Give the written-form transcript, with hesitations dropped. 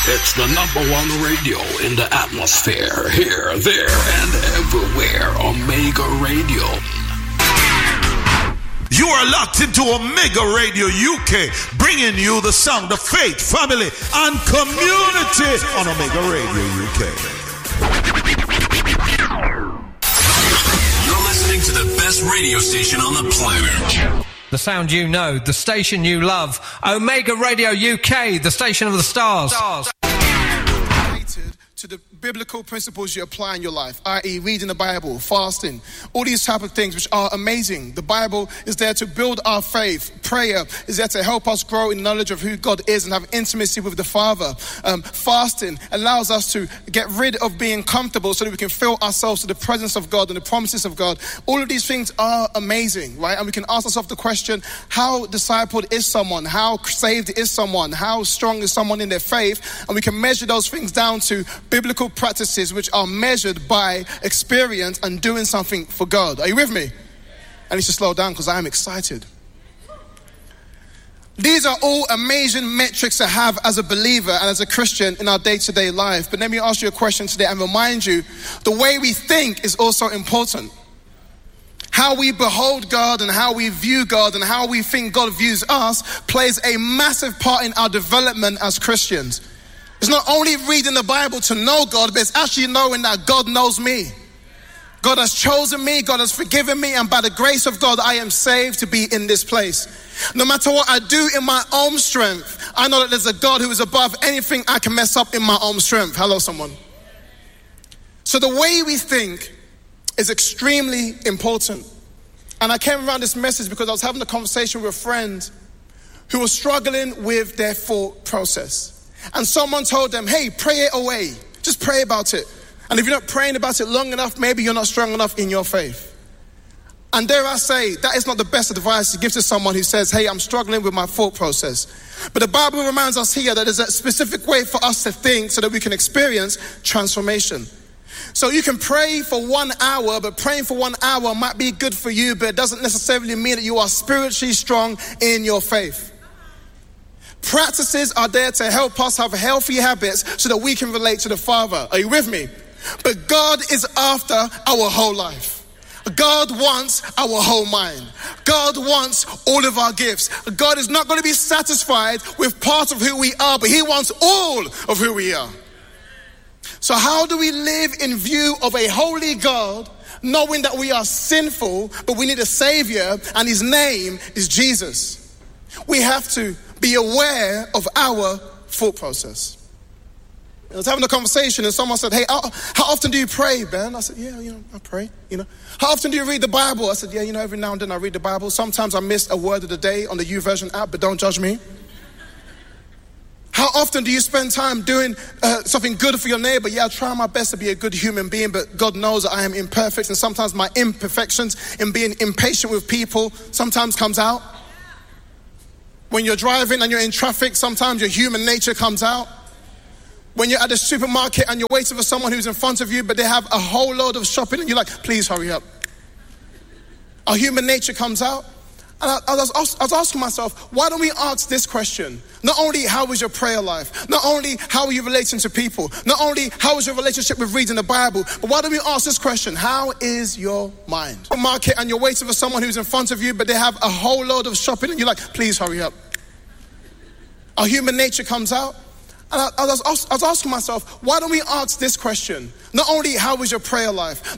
It's the #1 radio in the atmosphere. Here, there, and everywhere. Omega Radio. You are locked into Omega Radio UK, bringing you the sound of faith, family, and community on Omega Radio UK. You're listening to the best radio station on the planet. The sound you know, the station you love. Omega Radio UK, the station of the stars. To the biblical principles you apply in your life, i.e. reading the Bible, fasting, all these type of things which are amazing. The Bible is there to build our faith. Prayer is there to help us grow in knowledge of who God is and have intimacy with the Father. Fasting allows us to get rid of being comfortable so that we can fill ourselves to the presence of God and the promises of God. All of these things are amazing, right? And we can ask ourselves the question, how discipled is someone? How saved is someone? How strong is someone in their faith? And we can measure those things down to biblical practices which are measured by experience and doing something for God. Are you with me? I need to slow down because I am excited. These are all amazing metrics to have as a believer and as a Christian in our day-to-day life. But let me ask you a question today and remind you, the way we think is also important. How we behold God and how we view God and how we think God views us plays a massive part in our development as Christians. It's not only reading the Bible to know God, but it's actually knowing that God knows me. God has chosen me, God has forgiven me, and by the grace of God, I am saved to be in this place. No matter what I do in my own strength, I know that there's a God who is above anything I can mess up in my own strength. Hello, someone. So the way we think is extremely important. And I came around this message because I was having a conversation with a friend who was struggling with their thought process. And someone told them, hey, pray it away. Just pray about it. And if you're not praying about it long enough, maybe you're not strong enough in your faith. And dare I say, that is not the best advice to give to someone who says, hey, I'm struggling with my thought process. But the Bible reminds us here that there's a specific way for us to think so that we can experience transformation. So you can pray for 1 hour, but praying for 1 hour might be good for you, but it doesn't necessarily mean that you are spiritually strong in your faith. Practices are there to help us have healthy habits so that we can relate to the Father. Are you with me? But God is after our whole life. God wants our whole mind. God wants all of our gifts. God is not going to be satisfied with part of who we are, but He wants all of who we are. So how do we live in view of a holy God, knowing that we are sinful, but we need a Savior, and His name is Jesus? We have to be aware of our thought process. I was having a conversation and someone said, hey, how often do you pray, Ben? I said, yeah, I pray, How often do you read the Bible? I said, yeah, every now and then I read the Bible. Sometimes I miss a word of the day on the YouVersion app, but don't judge me. How often do you spend time doing something good for your neighbor? Yeah, I try my best to be a good human being, but God knows that I am imperfect, and sometimes my imperfections in being impatient with people sometimes comes out. When you're driving and you're in traffic, sometimes your human nature comes out. When you're at the supermarket and you're waiting for someone who's in front of you, but they have a whole load of shopping and you're like, please hurry up. Our human nature comes out. And I was asking myself, why don't we ask this question? Not only how is your prayer life? Not only how are you relating to people? Not only how is your relationship with reading the Bible? But why don't we ask this question? How is your mind? Market and you're waiting for someone who's in front of you, but they have a whole load of shopping and you're like, please hurry up. Our human nature comes out. And I was asking myself, why don't we ask this question? Not only how is your prayer life?